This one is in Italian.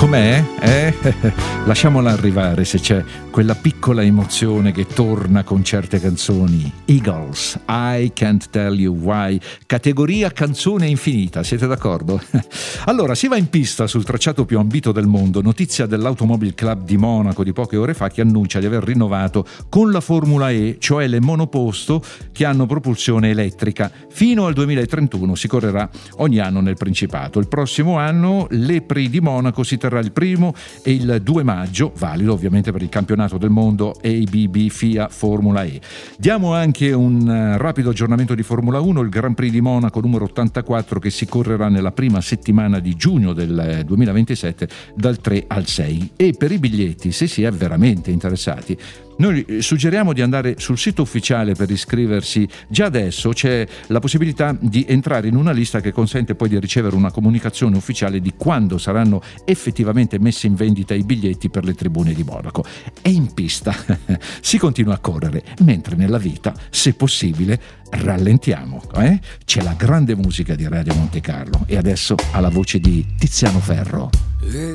com'è? Lasciamola arrivare se c'è quella piccola emozione che torna con certe canzoni. Eagles, I Can't Tell You Why, categoria canzone infinita, siete d'accordo? Allora, si va in pista sul tracciato più ambito del mondo, notizia dell'Automobile Club di Monaco di poche ore fa, che annuncia di aver rinnovato con la Formula E, cioè le monoposto che hanno propulsione elettrica. Fino al 2031 si correrà ogni anno nel Principato. Il prossimo anno l'E-Prix di Monaco si terrà il 1° e il 2 maggio, valido ovviamente per il campionato del mondo ABB FIA Formula E. Diamo anche un rapido aggiornamento di Formula 1, il Grand Prix di Monaco numero 84 che si correrà nella prima settimana di giugno del 2027 dal 3 al 6. E per i biglietti, se si è veramente interessati, noi suggeriamo di andare sul sito ufficiale per iscriversi. Già adesso c'è la possibilità di entrare in una lista che consente poi di ricevere una comunicazione ufficiale di quando saranno effettivamente messi in vendita i biglietti per le tribune di Monaco. E in pista si continua a correre, mentre nella vita, se possibile, rallentiamo. C'è la grande musica di Radio Monte Carlo e adesso alla voce di Tiziano Ferro.